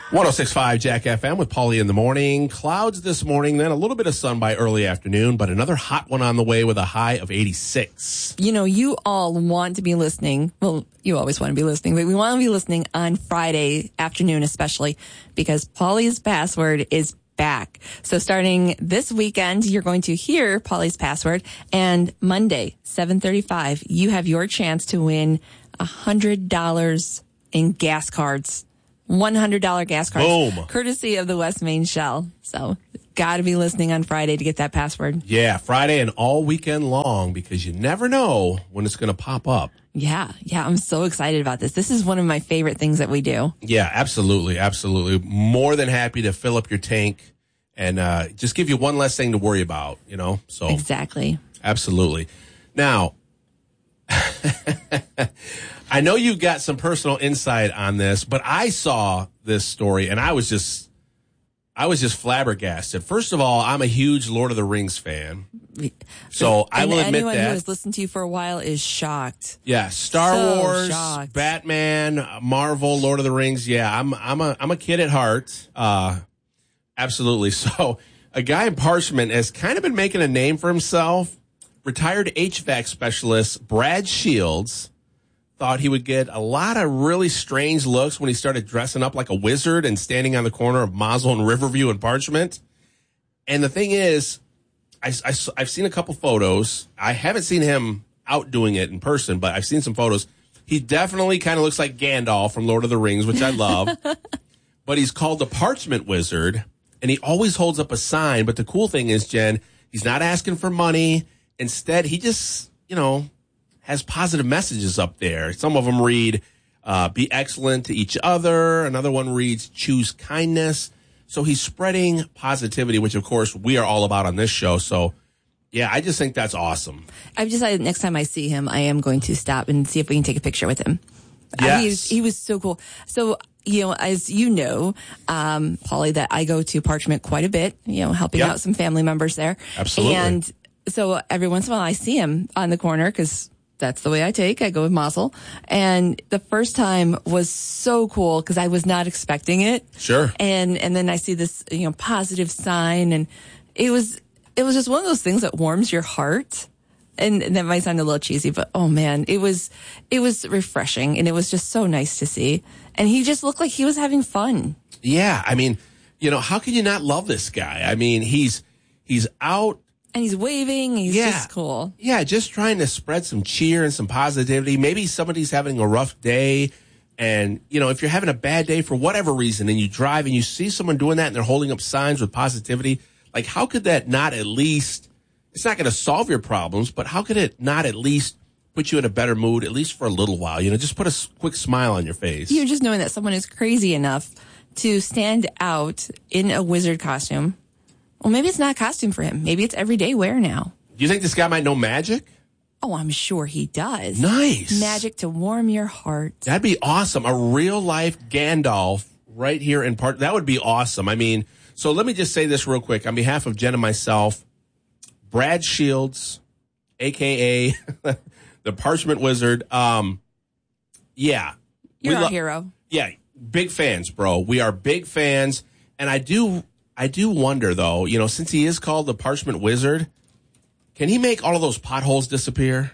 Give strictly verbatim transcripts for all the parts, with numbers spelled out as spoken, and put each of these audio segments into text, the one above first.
one oh six point five Jack F M with Paulie in the morning. Clouds this morning, then a little bit of sun by early afternoon, but another hot one on the way with a high of eighty-six. You know, you all want to be listening. Well, you always want to be listening, but we want to be listening on Friday afternoon, especially because Paulie's Password is back. So starting this weekend, you're going to hear Paulie's Password, and Monday, seven thirty-five, you have your chance to win one hundred dollars in gas cards. one hundred dollars gas cards. Boom. Courtesy of the West Main Shell. So, got to be listening on Friday to get that password. Yeah, Friday and all weekend long, because you never know when it's going to pop up. Yeah, yeah, I'm so excited about this. This is one of my favorite things that we do. Yeah, absolutely, absolutely. More than happy to fill up your tank and uh, just give you one less thing to worry about, you know? So Exactly. Absolutely. Now, I know you've got some personal insight on this, but I saw this story and I was just, I was just flabbergasted. First of all, I'm a huge Lord of the Rings fan, so I and will admit anyone that. who has listened to you for a while is shocked. Yeah, Star So Wars, shocked. Batman, Marvel, Lord of the Rings. Yeah, I'm, I'm a, I'm a kid at heart. Uh, absolutely. So, a guy in Parchment has kind of been making a name for himself. Retired H V A C specialist Brad Shields thought he would get a lot of really strange looks when he started dressing up like a wizard and standing on the corner of Mazel and Riverview and Parchment. And the thing is, I, I, I've seen a couple photos. I haven't seen him out doing it in person, but I've seen some photos. He definitely kind of looks like Gandalf from Lord of the Rings, which I love. But he's called the Parchment Wizard, and he always holds up a sign. But the cool thing is, Jen, he's not asking for money. Instead, he just, you know, has positive messages up there. Some of them read, uh, be excellent to each other. Another one reads, choose kindness. So he's spreading positivity, which, of course, we are all about on this show. So, yeah, I just think that's awesome. I've decided next time I see him, I am going to stop and see if we can take a picture with him. Yes. I, he, was, he was so cool. So, you know, as you know, um, Paulie, that I go to Parchment quite a bit, you know, helping Yep. out some family members there. Absolutely. And so every once in a while I see him on the corner because that's the way I take. I go with Mazel. And the first time was so cool because I was not expecting it. Sure. And, and then I see this, you know, positive sign, and it was, it was just one of those things that warms your heart. And, and that might sound a little cheesy, but oh man, it was, it was refreshing, and it was just so nice to see. And he just looked like he was having fun. Yeah. I mean, you know, how can you not love this guy? I mean, he's, he's out. And he's waving. He's Yeah. just cool. Yeah, just trying to spread some cheer and some positivity. Maybe somebody's having a rough day. And, you know, if you're having a bad day for whatever reason and you drive and you see someone doing that and they're holding up signs with positivity, like how could that not at least, it's not going to solve your problems, but how could it not at least put you in a better mood, at least for a little while? You know, just put a s- quick smile on your face. You're just knowing that someone is crazy enough to stand out in a wizard costume. Well, maybe it's not a costume for him. Maybe it's everyday wear now. Do you think this guy might know magic? Oh, I'm sure he does. Nice. Magic to warm your heart. That'd be awesome. A real life Gandalf right here in part. That would be awesome. I mean, so let me just say this real quick. On behalf of Jen and myself, Brad Shields, a k a the Parchment Wizard. Um, yeah. You're We our lo- hero. Yeah. Big fans, bro. We are big fans. And I do, I do wonder though, you know, since he is called the Parchment Wizard, can he make all of those potholes disappear?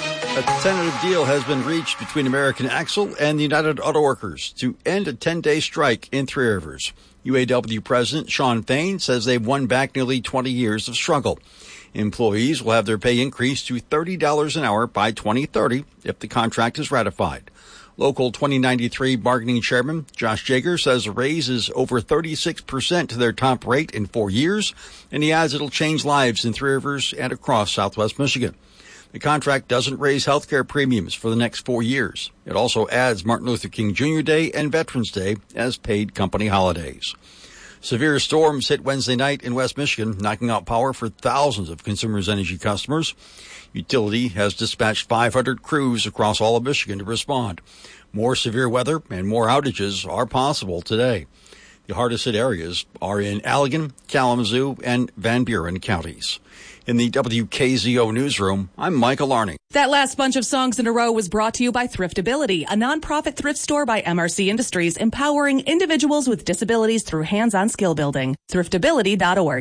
A tentative deal has been reached between American Axle and the United Auto Workers to end a ten-day strike in Three Rivers. U A W President Sean Fain says they've won back nearly twenty years of struggle. Employees will have their pay increased to thirty dollars an hour by twenty thirty if the contract is ratified. Local twenty ninety-three bargaining chairman Josh Jager says a raise is over thirty-six percent to their top rate in four years, and he adds it'll change lives in Three Rivers and across Southwest Michigan. The contract doesn't raise health care premiums for the next four years. It also adds Martin Luther King Junior Day and Veterans Day as paid company holidays. Severe storms hit Wednesday night in West Michigan, knocking out power for thousands of Consumers Energy customers. Utility has dispatched five hundred crews across all of Michigan to respond. More severe weather and more outages are possible today. The hardest hit areas are in Allegan, Kalamazoo, and Van Buren counties. In the W K Z O newsroom, I'm Michael Arning. That last bunch of songs in a row was brought to you by Thriftability, a nonprofit thrift store by M R C Industries, empowering individuals with disabilities through hands-on skill building. Thriftability dot org.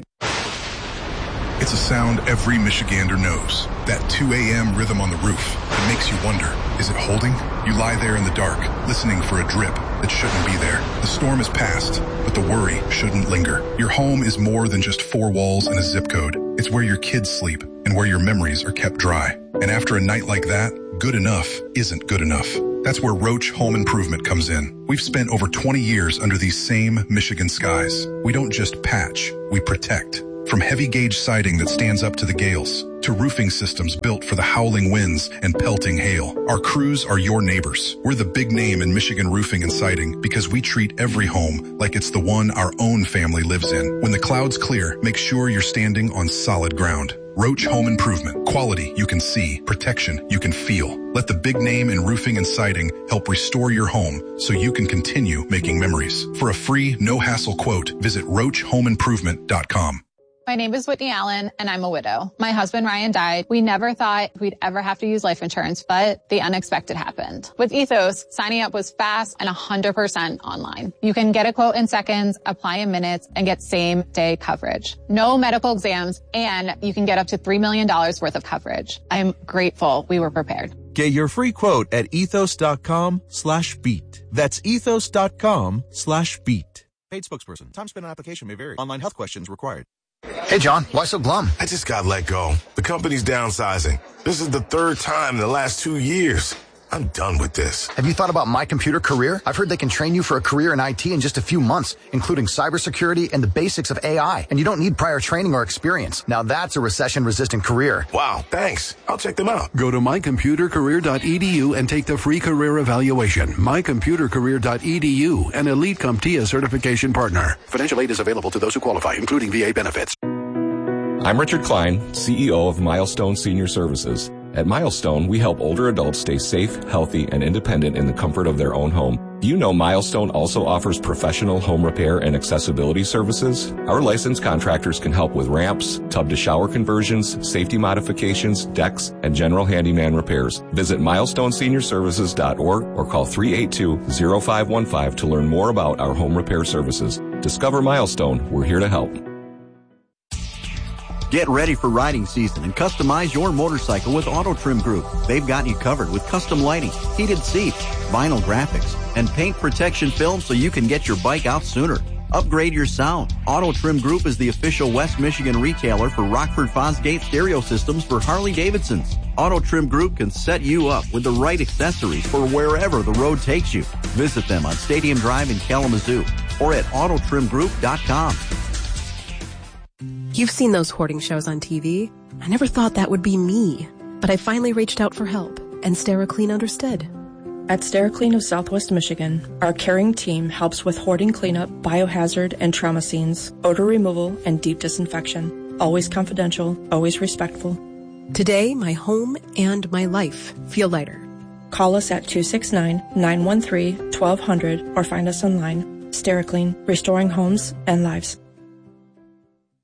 It's a sound every Michigander knows. That two a.m. rhythm on the roof that makes you wonder, is it holding? You lie there in the dark, listening for a drip that shouldn't be there. The storm is past, but the worry shouldn't linger. Your home is more than just four walls and a zip code. It's where your kids sleep and where your memories are kept dry. And after a night like that, good enough isn't good enough. That's where Roach Home Improvement comes in. We've spent over twenty years under these same Michigan skies. We don't just patch, we protect. From heavy gauge siding that stands up to the gales, to roofing systems built for the howling winds and pelting hail. Our crews are your neighbors. We're the big name in Michigan roofing and siding because we treat every home like it's the one our own family lives in. When the clouds clear, make sure you're standing on solid ground. Roach Home Improvement. Quality you can see, protection you can feel. Let the big name in roofing and siding help restore your home so you can continue making memories. For a free, no-hassle quote, visit roach home improvement dot com. My name is Whitney Allen, and I'm a widow. My husband, Ryan, died. We never thought we'd ever have to use life insurance, but the unexpected happened. With Ethos, signing up was fast and one hundred percent online. You can get a quote in seconds, apply in minutes, and get same-day coverage. No medical exams, and you can get up to three million dollars worth of coverage. I'm grateful we were prepared. Get your free quote at ethos.com slash beat. That's ethos.com slash beat. Paid spokesperson. Time spent on application may vary. Online health questions required. Hey, John, why so glum? I just got let go. The company's downsizing. This is the third time in the last two years. I'm done with this. Have you thought about My Computer Career? I've heard they can train you for a career in I T in just a few months, including cybersecurity and the basics of A I. And you don't need prior training or experience. Now that's a recession-resistant career. Wow, thanks. I'll check them out. Go to my computer career dot e d u and take the free career evaluation. my computer career dot e d u, an Elite CompTIA certification partner. Financial aid is available to those who qualify, including V A benefits. I'm Richard Klein, C E O of Milestone Senior Services. At Milestone, we help older adults stay safe, healthy, and independent in the comfort of their own home. Do you know Milestone also offers professional home repair and accessibility services? Our licensed contractors can help with ramps, tub-to-shower conversions, safety modifications, decks, and general handyman repairs. Visit milestone senior services dot org or call three eight two, zero five one five to learn more about our home repair services. Discover Milestone. We're here to help. Get ready for riding season and customize your motorcycle with Auto Trim Group. They've got you covered with custom lighting, heated seats, vinyl graphics, and paint protection film so you can get your bike out sooner. Upgrade your sound. Auto Trim Group is the official West Michigan retailer for Rockford Fosgate stereo systems for Harley-Davidsons. Auto Trim Group can set you up with the right accessories for wherever the road takes you. Visit them on Stadium Drive in Kalamazoo or at auto trim group dot com. You've seen those hoarding shows on T V. I never thought that would be me, but I finally reached out for help, and SteriClean understood. At SteriClean of Southwest Michigan, our caring team helps with hoarding cleanup, biohazard and trauma scenes, odor removal, and deep disinfection. Always confidential, always respectful. Today, my home and my life feel lighter. Call us at two six nine, nine one three, one two zero zero or find us online. SteriClean, restoring homes and lives.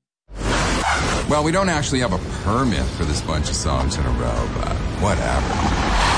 Well, we don't actually have a permit for this bunch of songs in a row, but whatever.